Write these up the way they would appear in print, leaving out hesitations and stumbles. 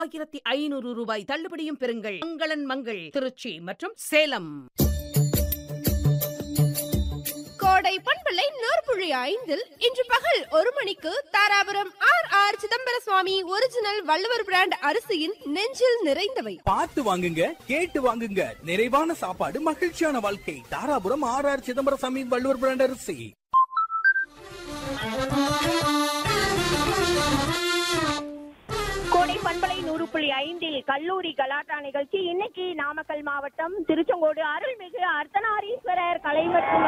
ரூபாய் தள்ளுபடியும் பெறுங்கள். மங்களன் மங்கள், திருச்சி மற்றும் சேலம். கோடை பண்பலை 100.5 இன்று பகல் 1 மணிக்கு தாராபுரம் ஆர் சிதம்பர சுவாமி ஒரிஜினல் வள்ளுவர் பிராண்ட் அரிசியின் நெஞ்சில் நிறைந்தவை. பார்த்து வாங்குங்க, கேட்டு வாங்குங்க. நிறைவான சாப்பாடு, மகிழ்ச்சியான வாழ்க்கை. தாராபுரம் ஆர் சிதம்பர சுவாமி வள்ளுவர் பிராண்ட் அரிசி. கோடை பண்பலை 100.5 கல்லூரி கலாட்டா நிகழ்ச்சி. இன்னைக்கு நாமக்கல் மாவட்டம் திருச்செங்கோடு அருள்மிகு அர்த்தநாரீஸ்வரர் கலை மற்றும்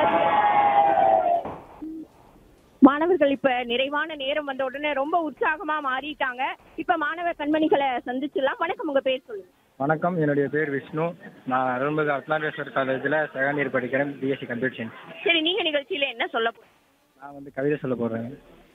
மாணவர்கள் இப்ப நிறைவான நேரம் வந்த உடனே ரொம்ப உற்சாகமா மாறிட்டாங்க. இப்ப மாணவ கண்மணிகளை சந்திச்சிடலாம். வணக்கம், உங்க பேர் சொல்லுங்க. வணக்கம், என்னுடைய பேர் விஷ்ணு. நான் அருள்மிகு அர்த்தநாரீஸ்வரர் காலேஜில் செகண்ட் இயர் படிக்கிறேன், பிஎஸ்சி கம்ப்யூட்டர் சயின்ஸ். சரி, நீங்க நிகழ்ச்சியில என்ன சொல்ல போறீங்க? நான் கவிதை சொல்ல போகிறேன்.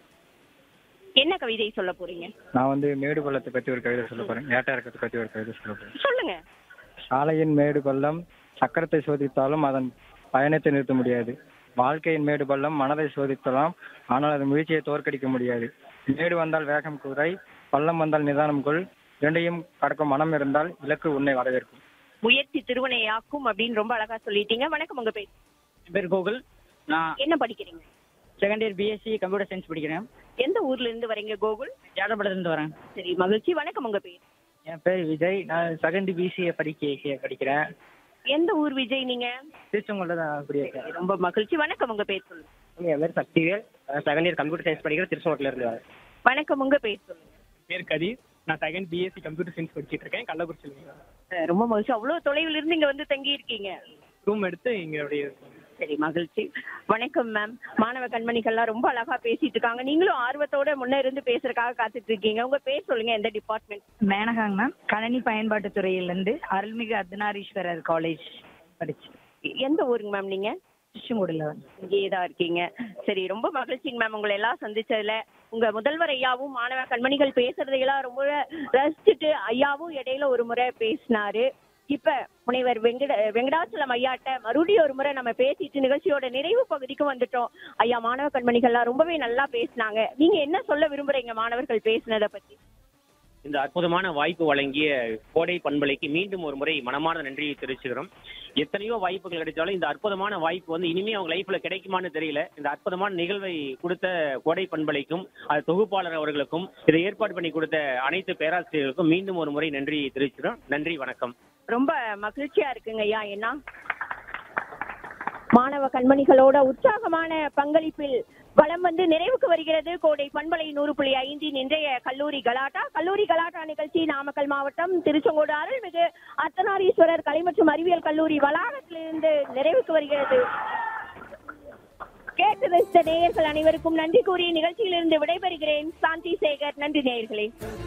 என்ன கவிதை சொல்ல போறீங்க? நான் மேடு பள்ளத்தை பற்றி ஒரு கவிதை சொல்ல போகிறேன். ஏட்டா இறக்கத்தை பற்றி ஒரு கவிதை சொல்ல போகிறேன். சொல்லுங்க. சாலையின் மேடு பள்ளம் சக்கரத்தை சோதித்தாலும் அதன் பயணத்தை நிறுத்த முடியாது. வாழ்க்கையின் மேடு பள்ளம் மனதை சோதித்தலாம், ஆனால் அதன் முயற்சியை தோற்கடிக்க முடியாது. மேடு வந்தால் வேகம் குறை, பள்ளம் வந்தால் நிதானம் கொள். இரண்டையும் கடக்கும் மனம் இருந்தால் இலக்கு உன்னை வரவேற்கும். முயற்சி திருவினையாக்கும் அப்படின்னு ரொம்ப அழகா சொல்லிட்டீங்க. வணக்கம், உங்க பேர்? என் பேர் கோகுல். நான் என்ன படிக்கிறீங்க? Second year BSc computer science படிக்கிறேன். எந்த ஊர்ல இருந்து வரீங்க கோகுல்? ஜாடப்படத்துலேருந்து வரேன். சரி, மகிழ்ச்சி. வணக்கம், உங்க பேர்? என் பேர் விஜய். நான் செகண்ட் பிசிஏ படிக்கிறேன். எந்த ஊர் விஜய் நீங்க? திருச்செங்கோட தான் படிக்கிறேன். ரொம்ப மகிழ்ச்சி. வணக்கம், உங்க பேர் சொல்லுங்க. என் பேர் Sakthivel. Second year computer science படிக்கிறேன், திருச்செங்கோட்டில் இருந்து வரேன். வணக்கம், உங்க பேர் சொல்லுங்க. பேர் கதீர். நான் செகண்ட் பிஎஸ்சி கம்ப்யூட்டர் சயின்ஸ் படிச்சிட்டு இருக்கேன், கள்ளக்குறிச்சியில். ரொம்ப மகிழ்ச்சி. அவ்வளவு தொலைவில் இருந்து இங்க வந்து தங்கி இருக்கீங்க. ரூம் எடுத்து இங்கே அப்படியே. சரி, மகிழ்ச்சி. வணக்கம் மேம். மாணவ கண்மணிகள்லாம் ரொம்ப அழகா பேசிட்டு இருக்காங்க. நீங்களும் ஆர்வத்தோட முன்ன இருந்து பேசுறதுக்காக காத்துட்டு இருக்கீங்க. உங்க பேர் சொல்லுங்க, எந்த டிபார்ட்மெண்ட்? மேனகாங்க மேம். கணனி பயன்பாட்டு துறையிலிருந்து அருள்மிகு அர்த்தநாரீஸ்வரர் காலேஜ் படிச்சு. எந்த ஊருங்க மேம் நீங்க? திருச்செங்கோடுல. இங்கேயே தான் இருக்கீங்க. சரி, ரொம்ப மகிழ்ச்சிங்க மேம் உங்களை எல்லாம் சந்திச்சதுல. உங்க முதல்வர் ஐயாவும் மாணவ கண்மணிகள் பேசுறதையெல்லாம் ரொம்ப ரசிச்சுட்டு ஐயாவும் இடையில ஒரு முறை பேசினாரு. இப்ப முனைவர் வெங்கடாச்சலம் ஐயாட்ட மறுபடியும் ஒரு முறை நம்ம பேசிட்டு நிகழ்ச்சியோட நிறைவு பகுதிக்கு வந்துட்டோம். ஐயா, மாணவ கண்மணிகள்லாம் ரொம்பவே நல்லா பேசினாங்க. நீங்க என்ன சொல்ல விரும்புறீங்க மாணவர்கள் பேசினதை பத்தி? இந்த அற்புதமான வாய்ப்பு வழங்கிய கோடை பண்பலைக்கு மீண்டும் ஒரு முறை மனமான நன்றியை தெரிவிச்சுக்கிறோம். எத்தனையோ வாய்ப்புகள் கிடைச்சாலும் இந்த அற்புதமான வாய்ப்பு இனிமே அவங்க லைஃப்ல கிடைக்குமான்னு தெரியல. இந்த அற்புதமான நிகழ்வை கொடுத்த கோடை பண்பலைக்கும் அது தொகுப்பாளர் அவர்களுக்கும் இதை ஏற்பாடு பண்ணி கொடுத்த அனைத்து பேராசிரியர்களுக்கும் மீண்டும் ஒரு முறை நன்றி தெரிவிச்சுக்கிறோம். நன்றி, வணக்கம். ரொம்ப மகிழ்ச்சியா இருக்குங்க ஐயா. ஏன்னா மாணவ கண்மணிகளோட உற்சாகமான பங்களிப்பில் வளம் வந்து நிறைவுக்கு வருகிறது கோடை பண்பலை 100.5 இன்றைய கல்லூரி கலாட்டா நிகழ்ச்சி நாமக்கல் மாவட்டம் திருச்செங்கோடு அருள்மிகு அர்த்தநாரீஸ்வரர் கலை மற்றும் அறிவியல் கல்லூரி வளாகத்திலிருந்து நிறைவுக்கு வருகிறது. கேட்டு ரசித்த நேயர்கள் அனைவருக்கும் நன்றி கூறி நிகழ்ச்சியிலிருந்து விடைபெறுகிறேன். சாந்தி சேகர். நன்றி நேயர்களே.